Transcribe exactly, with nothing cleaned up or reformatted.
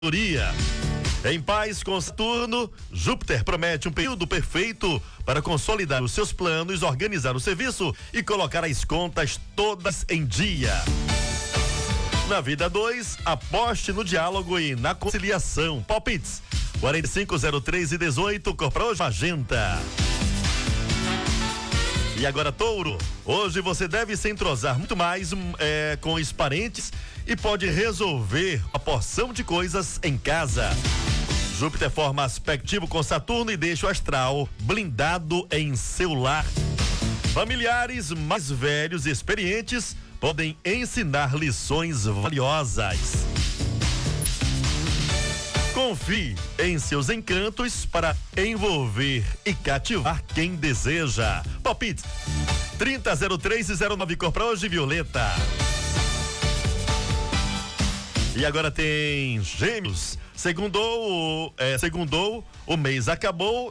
Em paz com Saturno, Júpiter promete um período perfeito para consolidar os seus planos, organizar o serviço e colocar as contas todas em dia. Na vida dois, aposte no diálogo e na conciliação. Palpites quarenta e cinco, zero três e dezoito, cor pra hoje, magenta. E agora, Touro, hoje você deve se entrosar muito mais é, com os parentes e pode resolver uma porção de coisas em casa. Júpiter forma aspectivo com Saturno e deixa o astral blindado em seu lar. Familiares mais velhos e experientes podem ensinar lições valiosas. Confie em seus encantos para envolver e cativar quem deseja. Palpite trinta, zero três e zero nove, cor pra hoje, violeta. E agora tem Gêmeos. Segundou, é, segundou, o mês acabou